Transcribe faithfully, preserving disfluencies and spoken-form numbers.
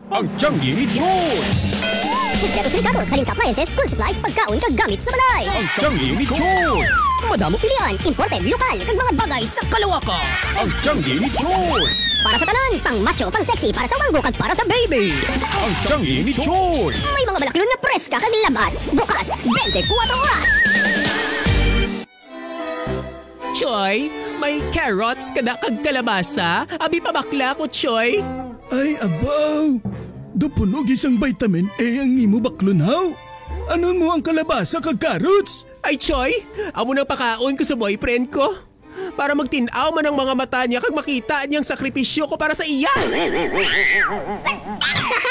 Ang Changi ni Choy! Kompleto sa regalo, salin sa appliances, school supplies, pagkaon, kagamit sa balay. Ang Changi ni Choy! Madamo pilihan, imported, lokal, kag mga bagay sa kalawakan. Ang Changi ni Choy! Para sa tanan, pang macho, pang sexy, para sa wanggo, kag para sa baby. Ang Changi ni Choy! May mga balaklon na preska, kag labas, bukas, twenty-four oras. Choy, may carrots kada kag kalabasa. Abi pa bakla ko, Choy. Ay, abaw! Dupunog isang vitamin A ang imo baklunhaw. Anon mo ang kalabasa kag carrots? Ay, Choy, amo nang pakaon ko sa boyfriend ko. Para magtinaw man ang mga mata niya kag makita niyang sakripisyo ko para sa iya.